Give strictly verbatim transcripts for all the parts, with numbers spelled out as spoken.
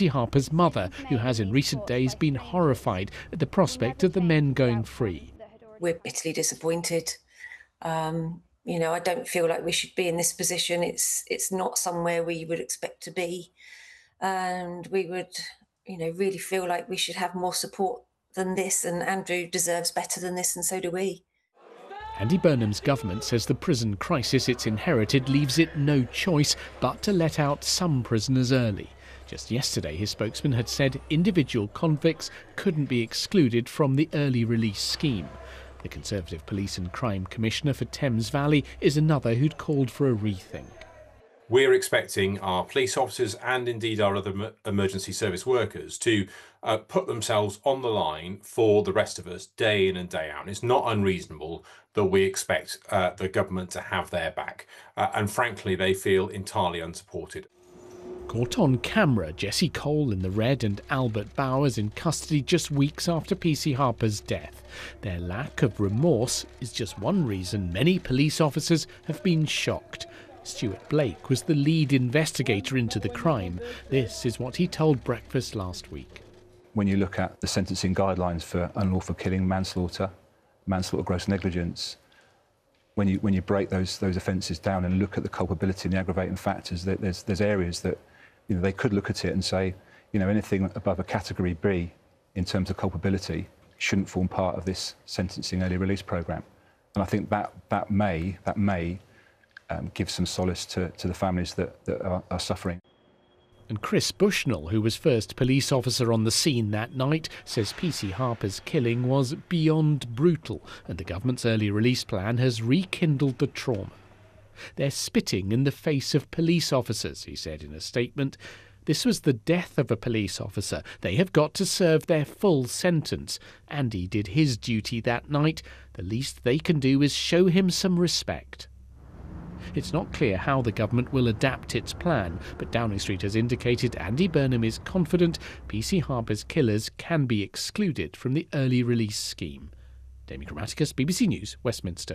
C Harper's mother, who has in recent days been horrified at the prospect of the men going free. We're bitterly disappointed. Um, you know, I don't feel like we should be in this position. It's it's not somewhere we would expect to be. And we would, you know, really feel like we should have more support than this, and Andrew deserves better than this, and so do we. Andy Burnham's government says the prison crisis it's inherited leaves it no choice but to let out some prisoners early. Just yesterday, his spokesman had said individual convicts couldn't be excluded from the early release scheme. The Conservative Police and Crime Commissioner for Thames Valley is another who'd called for a rethink. We're expecting our police officers and indeed our other emergency service workers to uh, put themselves on the line for the rest of us day in and day out. And it's not unreasonable that we expect uh, the government to have their back. Uh, and frankly, they feel entirely unsupported. Caught on camera, Jessie Cole in the red and Albert Bowers in custody just weeks after P C Harper's death. Their lack of remorse is just one reason many police officers have been shocked. Stuart Blake was the lead investigator into the crime. This is what he told Breakfast last week. When you look at the sentencing guidelines for unlawful killing, manslaughter, manslaughter, gross negligence, when you when you break those those offences down and look at the culpability and the aggravating factors, there's there's areas that, you know, they could look at it and say, you know, anything above a category B in terms of culpability shouldn't form part of this sentencing early release programme. And I think that that may that may um, give some solace to, to the families that, that are, are suffering. And Chris Bushnell, who was first police officer on the scene that night, says P C Harper's killing was beyond brutal, and the government's early release plan has rekindled the trauma. They're spitting in the face of police officers, he said in a statement. This was the death of a police officer. They have got to serve their full sentence. Andy did his duty that night. The least they can do is show him some respect. It's not clear how the government will adapt its plan, but Downing Street has indicated Andy Burnham is confident P C Harper's killers can be excluded from the early release scheme. Damien Grammaticus, B B C News, Westminster.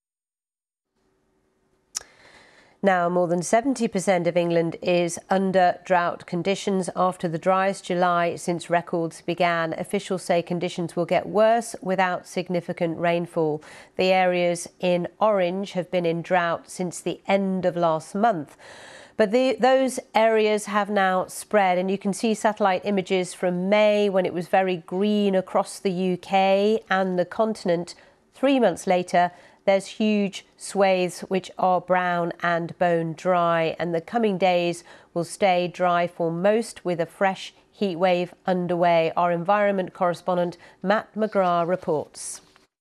Now, more than seventy percent of England is under drought conditions after the driest July since records began. Officials say conditions will get worse without significant rainfall. The areas in orange have been in drought since the end of last month. But the, those areas have now spread, and you can see satellite images from May when it was very green across the U K and the continent. Three months later, there's huge swathes which are brown and bone dry, and the coming days will stay dry for most with a fresh heat wave underway. Our environment correspondent Matt McGrath reports.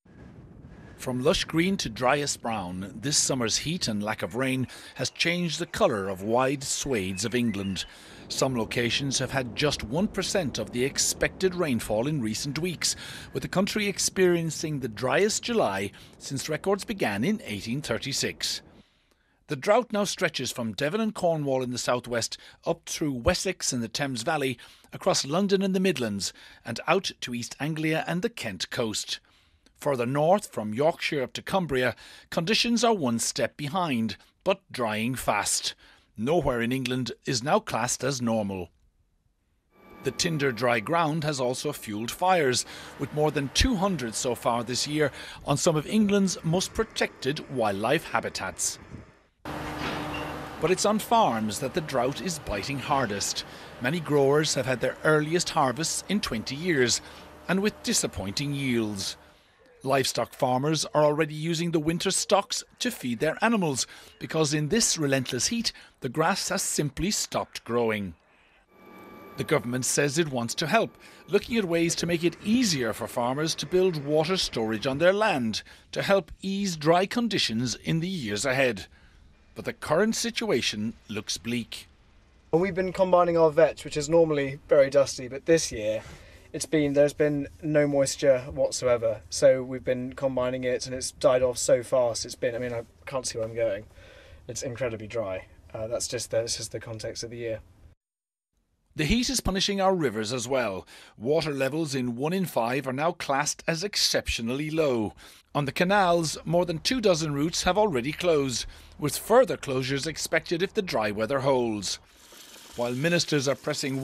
From lush green to driest brown, this summer's heat and lack of rain has changed the colour of wide swathes of England. Some locations have had just one percent of the expected rainfall in recent weeks, with the country experiencing the driest July since records began in eighteen thirty-six. The drought now stretches from Devon and Cornwall in the southwest up through Wessex and the Thames Valley, across London and the Midlands, and out to East Anglia and the Kent coast. Further north, from Yorkshire up to Cumbria, conditions are one step behind, but drying fast. Nowhere in England is now classed as normal. The tinder dry ground has also fuelled fires, with more than two hundred so far this year on some of England's most protected wildlife habitats. But it's on farms that the drought is biting hardest. Many growers have had their earliest harvests in twenty years, and with disappointing yields. Livestock farmers are already using the winter stocks to feed their animals, because in this relentless heat, the grass has simply stopped growing. The government says it wants to help, looking at ways to make it easier for farmers to build water storage on their land to help ease dry conditions in the years ahead. But the current situation looks bleak. We've been combining our vetch, which is normally very dusty, but this year It's been, there's been no moisture whatsoever, so we've been combining it and it's died off so fast. It's been, I mean, I can't see where I'm going. It's incredibly dry. Uh, that's just the, that's just the context of the year. The heat is punishing our rivers as well. Water levels in one in five are now classed as exceptionally low. On the canals, more than two dozen routes have already closed, with further closures expected if the dry weather holds. While ministers are pressing